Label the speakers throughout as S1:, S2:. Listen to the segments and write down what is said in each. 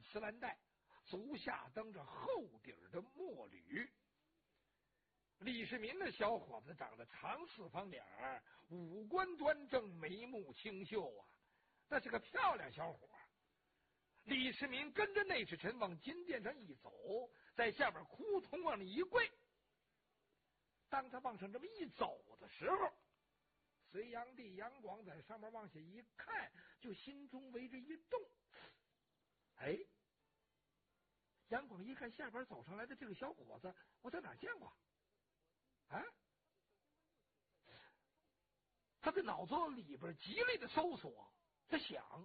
S1: 瓷蓝带，足下蹬着厚底的墨履。李世民的小伙子长得长四方脸，五官端正，眉目清秀啊，那是个漂亮小伙。李世民跟着内侍臣往金殿上一走，在下边扑通往里一跪。当他往上这么一走的时候，隋炀帝杨广在上面往下一看，就心中为之一动。哎，杨广一看下边走上来的这个小伙子，我在哪儿见过啊？他的脑子里边极力的搜索，在想，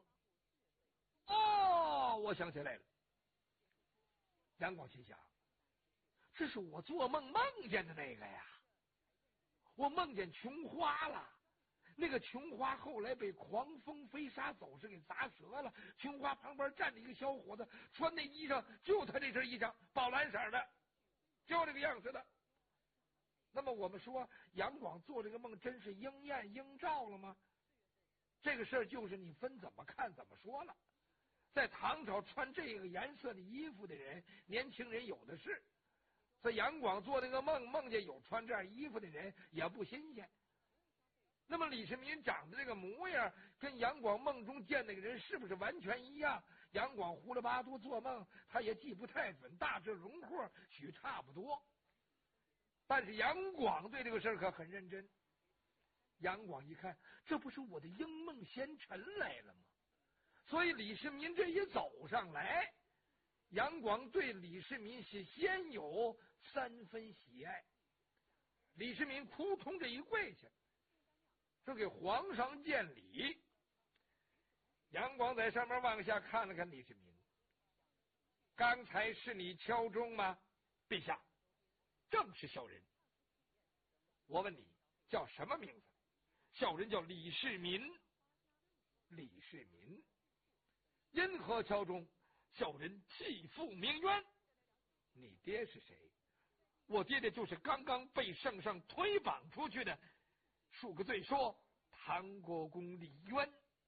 S1: 哦，我想起来了。杨广心想，这是我做梦梦见的那个呀，我梦见琼花了。那个琼花后来被狂风飞沙走石给砸折了，琼花旁边站着一个小伙子，穿那衣裳就他这身衣裳，宝蓝色的，就这个样子的。那么我们说杨广做这个梦真是应验应照了吗？这个事儿就是你分怎么看怎么说了。在唐朝穿这个颜色的衣服的人，年轻人有的是。所以杨广做那个梦，梦见有穿这样衣服的人也不新鲜。那么李世民长的这个模样跟杨广梦中见那个人是不是完全一样？杨广胡了八嘟做梦，他也记不太准，大致轮廓许差不多。但是杨广对这个事儿可很认真。杨广一看，这不是我的英梦贤臣来了吗？所以李世民这一走上来，杨广对李世民是先有3分喜爱。李世民扑通这一跪下，说给皇上见礼。杨广在上面往下看了看李世民，刚才是你敲钟吗？陛下，正是小人。我问你叫什么名字？小人叫李世民。李世民，因何敲钟？小人继父鸣冤。你爹是谁？我爹爹就是刚刚被圣上推绑出去的，数个罪说唐国公李渊。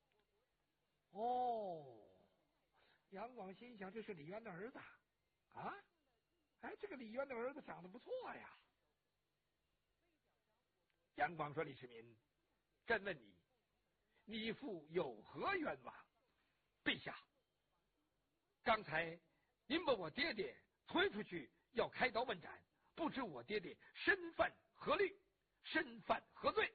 S1: 哦，杨广心想，这是李渊的儿子啊！哎，这个李渊的儿子长得不错呀。杨广说：“李世民，朕问你，你父有何冤枉？”陛下，刚才您把我爹爹推出去要开刀问斩，不知我爹爹身犯何律，身犯何罪？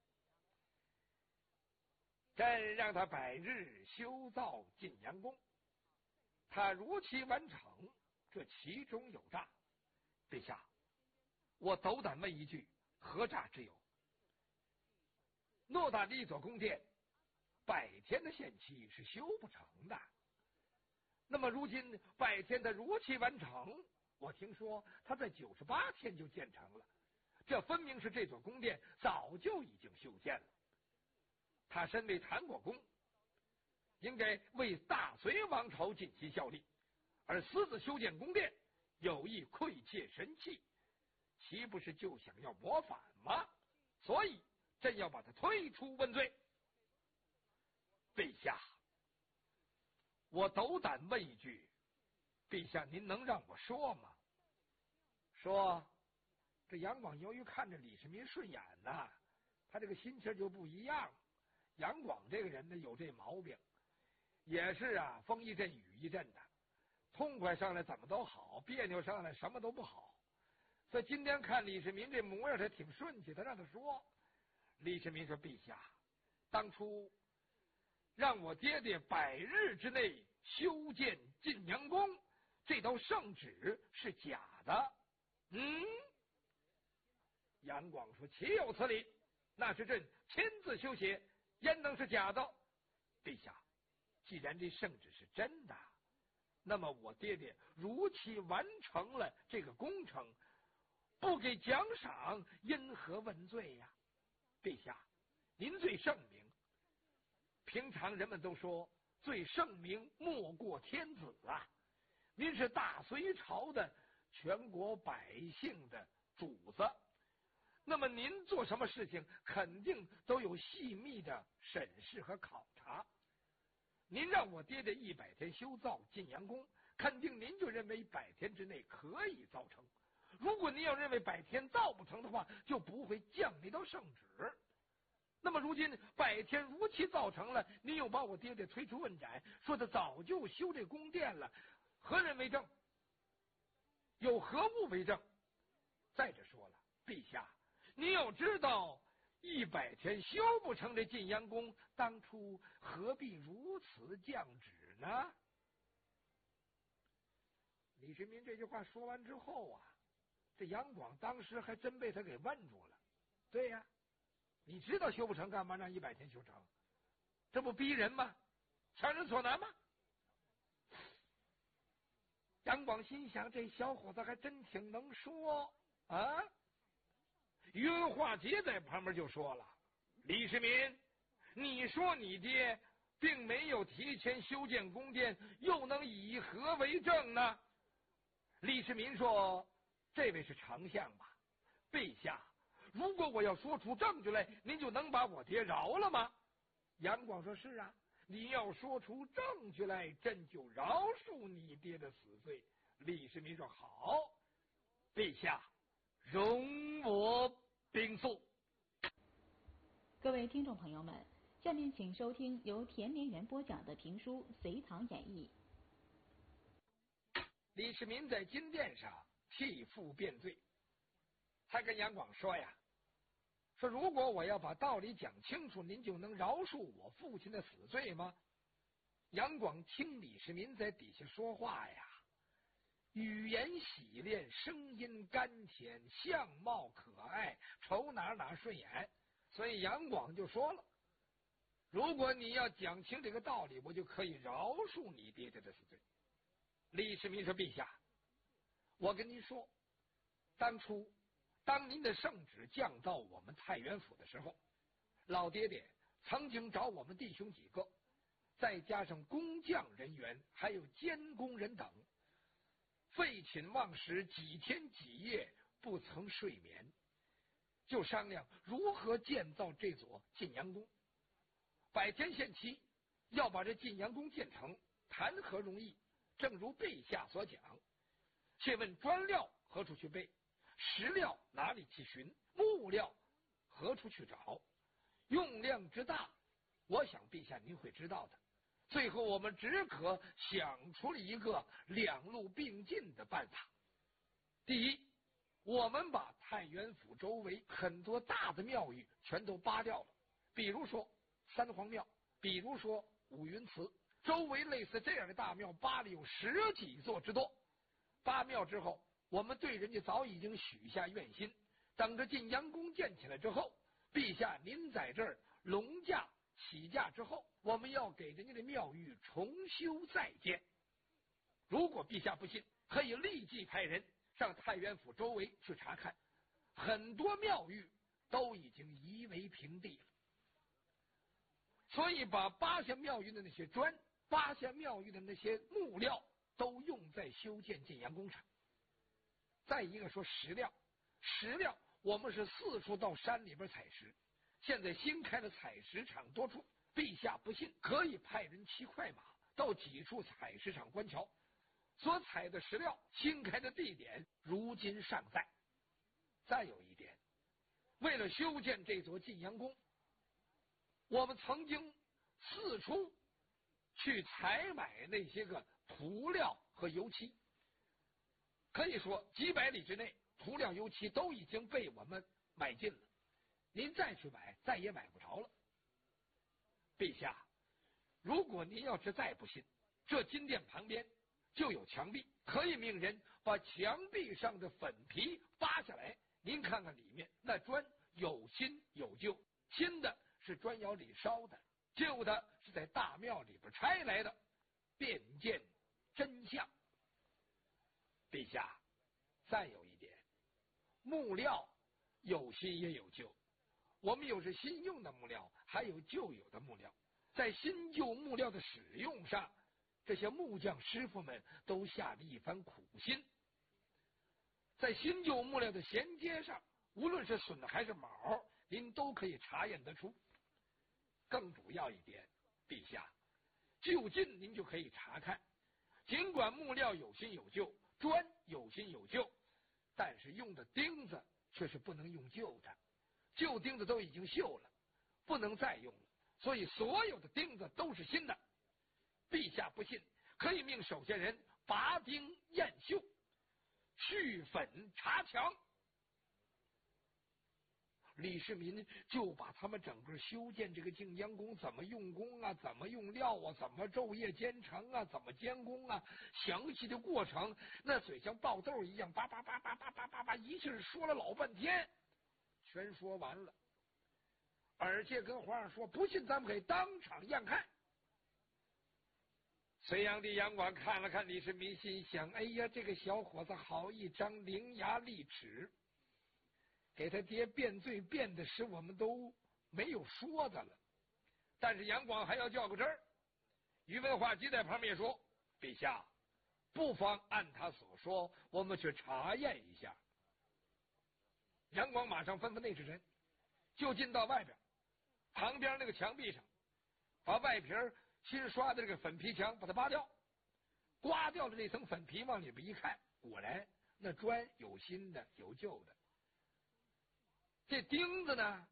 S1: 朕让他100日修造晋阳宫，他如期完成，这其中有诈。陛下，我斗胆问一句，何诈之有？偌大的一座宫殿，100天的限期是修不成的。那么如今100天他如期完成，我听说他在98天就建成了，这分明是这座宫殿早就已经修建了。他身为唐国公，应该为大隋王朝尽心效力，而私自修建宫殿，有意窥窃神器，岂不是就想要谋反吗？所以朕要把他推出问罪。陛下，我斗胆问一句，陛下您能让我说吗？说。这杨广由于看着李世民顺眼呐，他这个心情就不一样。杨广这个人呢有这毛病，也是啊，风一阵雨一阵的，痛快上来怎么都好，别扭上来什么都不好。所以今天看李世民这模样，他挺顺气，他让他说。李世民说：“陛下，当初让我爹爹100日之内修建晋阳宫，这道圣旨是假的。”杨广说：“岂有此理！那是朕亲自修写，焉能是假的？陛下，既然这圣旨是真的，那么我爹爹如期完成了这个工程，不给奖赏，因何问罪呀？陛下，您最圣明，平常人们都说最圣明莫过天子啊，您是大隋朝的全国百姓的主子。那么您做什么事情肯定都有细密的审视和考察。 您让我爹爹100天修造晋阳宫，肯定您就认为100天之内可以造成。如果您要认为100天造不成的话，就不会降那道圣旨。那么如今100天如期造成了，您又把我爹爹推出问斩，说他早就修这宫殿了，何人为证？有何物为证？再者说了，陛下，您要知道100天修不成这晋阳宫，当初何必如此降旨呢？李世民这句话说完之后啊，这杨广当时还真被他给问住了。对呀，你知道修不成，干嘛让100天修成？这不逼人吗？强人所难吗？杨广心想，这小伙子还真挺能说啊。윤化杰在旁边就说了：“李世民，你说你爹并没有提前修建宫殿，又能以何为证呢？”李世民说：“这位是丞相吧？陛下，如果我要说出证据来，您就能把我爹饶了吗？”杨广说：“是啊，你要说出证据来，朕就饶恕你爹的死罪。”李世民说：“好，陛下，容我禀诉。”
S2: 各位听众朋友们，下面请收听由田连元播讲的评书《隋唐演义》。
S1: 李世民在金殿上替父辩罪，他跟杨广说呀：“说如果我要把道理讲清楚，您就能饶恕我父亲的死罪吗？”杨广听李世民在底下说话呀，语言洗练，声音甘甜，相貌可爱，瞅哪顺眼，所以杨广就说了：“如果你要讲清这个道理，我就可以饶恕你爹爹的死罪。”李世民说：“陛下，我跟您说，当您的圣旨降到我们太原府的时候，老爹爹曾经找我们弟兄几个，再加上工匠人员还有监工人等，废寝忘食几天几夜，不曾睡眠，就商量如何建造这座晋阳宫。100天限期，要把这晋阳宫建成，谈何容易？正如陛下所讲，且问砖料何处去备？石料哪里去寻？木料何处去找？用量之大，我想陛下您会知道的。最后我们只可想出了一个2路并进的办法。第一，我们把太原府周围很多大的庙宇全都扒掉了，比如说三皇庙，比如说五云祠，周围类似这样的大庙扒了有10几座之多。扒庙之后，我们对人家早已经许下愿心，等着晋阳宫建起来之后，陛下您在这儿隆驾起驾之后，我们要给人家的庙宇重修再建。如果陛下不信，可以立即派人上太原府周围去查看，很多庙宇都已经夷为平地了。所以把扒下庙宇的那些砖，扒下庙宇的那些木料，都用在修建晋阳宫上。再一个说石料，我们是4处到山里边采石，现在新开了采石场多处，陛下不信，可以派人骑快马到几处采石场观瞧，所采的石料，新开的地点如今尚在。再有一点，为了修建这座晋阳宫，我们曾经4处去采买那些个涂料和油漆，可以说几百里之内，涂料油漆都已经被我们买尽了，您再去买再也买不着了。陛下，如果您要是再不信，这金殿旁边就有墙壁，可以命人把墙壁上的粉皮扒下来，您看看里面那砖有新有旧，新的是砖窑里烧的，旧的是在大庙里边拆来的，便见真相。陛下，再有一点，木料有新也有旧，我们有是新用的木料，还有旧有的木料。在新旧木料的使用上，这些木匠师傅们都下了一番苦心。在新旧木料的衔接上，无论是榫还是卯，您都可以查验得出。更主要一点，陛下， 就近您就可以查看。尽管木料有新有旧，砖有新有旧，但是用的钉子却是不能用旧的，旧钉子都已经锈了，不能再用了，所以所有的钉子都是新的。陛下不信，可以命守县人拔钉验锈，去粉查墙。李世民就把他们整个修建这个景阳宫怎么用功啊，怎么用料啊，怎么昼夜兼程啊，怎么监工啊，详细的过程，那嘴像爆豆一样，叭叭叭叭叭叭叭叭，一气说了老半天，全说完了。而且跟皇上说，不信咱们可以当场验看。隋炀帝杨广看了看李世民，心想：哎呀，这个小伙子好一张伶牙俐齿，给他爹变罪变的使我们都没有说的了。但是杨广还要较个真儿。宇文化及在旁边说：陛下，不妨按他所说，我们去查验一下。杨广马上吩咐内侍人，就进到外边旁边那个墙壁上，把外皮新刷的这个粉皮墙把它扒掉，刮掉了那层粉皮，往里边一看，果然那砖有新的有旧的。这钉子呢，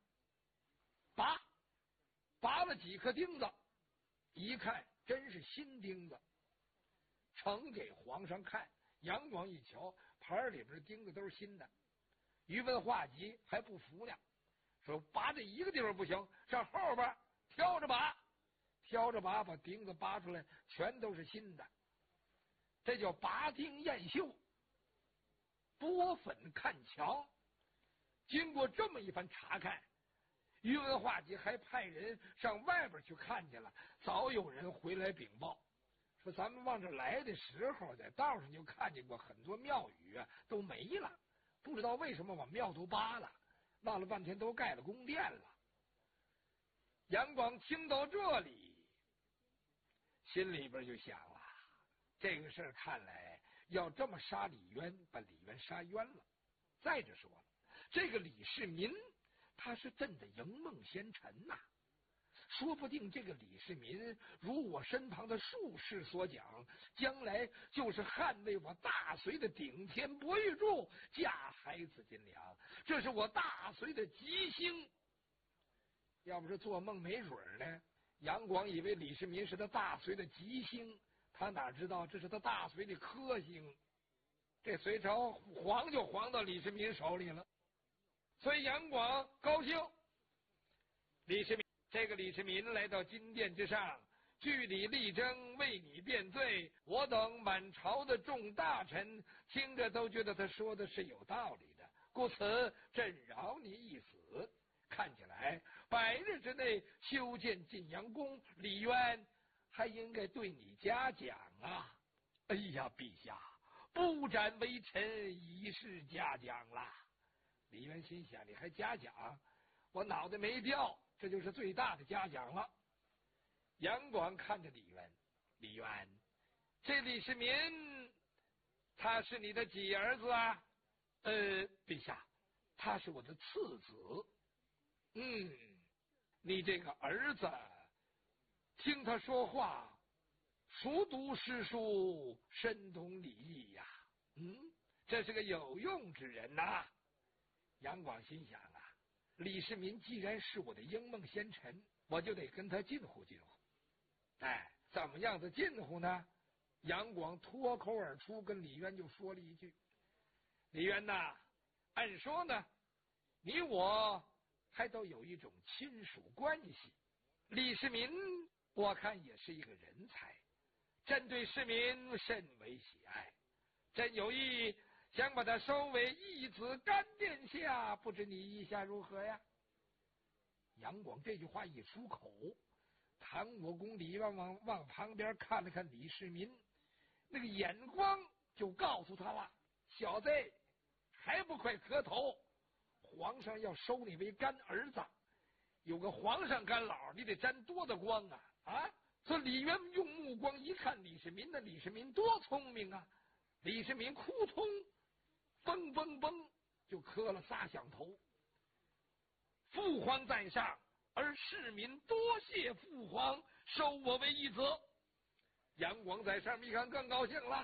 S1: 拔了几颗钉子，一看真是新钉子，呈给皇上看。杨广一瞧，盘里边的钉子都是新的。宇文化及还不服呢，说拔这一个地方不行，上后边挑着拔，把钉子拔出来，全都是新的。这叫拔钉验锈，拨粉看墙。经过这么一番查看，宇文化及还派人上外边去看去了。早有人回来禀报，说咱们往这来的时候，在道上就看见过很多庙宇啊，都没了，不知道为什么把庙都扒了，闹了半天都盖了宫殿了。杨广听到这里，心里边就想了，这个事儿看来要这么杀李渊，把李渊杀冤了。再者说了，这个李世民他是朕的迎梦贤臣呐，说不定这个李世民如我身旁的术士所讲，将来就是捍卫我大隋的顶天博玉柱，架海紫金梁，这是我大隋的吉星。要不是做梦没准呢，杨广以为李世民是他大隋的吉星，他哪知道这是他大隋的克星。这隋朝黄就黄到李世民手里了，所以杨广高兴。李世民来到金殿之上，据理力争，为你辩罪。我等满朝的众大臣听着都觉得他说的是有道理的，故此朕饶你一死。看起来100日之内修建晋阳宫，李渊还应该对你嘉奖啊！哎呀，陛下，不斩为臣已是嘉奖啦。李渊心想，你还嘉奖？我脑袋没掉，这就是最大的嘉奖了。杨广看着李渊，李渊，这李世民他是你的几儿子啊？陛下，他是我的次子。你这个儿子，听他说话，熟读诗书，深懂礼义呀。这是个有用之人呐。杨广心想啊，李世民既然是我的迎梦贤臣，我就得跟他近乎近乎。怎么样的近乎呢？杨广脱口而出跟李渊就说了一句：李渊呐，按说呢，你我还都有一种亲属关系。李世民我看也是一个人才，朕对世民甚为喜爱，朕有意想把他收为义子干殿下，不知你意下如何呀？杨广这句话一出口，唐国公李渊往旁边看了看李世民，那个眼光就告诉他了：小子，还不快磕头！皇上要收你为干儿子，有个皇上干老，你得沾多大光啊！说李渊用目光一看李世民，那李世民多聪明啊！李世民扑通嘣嘣嘣就磕了3响头。父皇在上，而世民多谢父皇收我为义子。 阳光在上面一看更高兴了。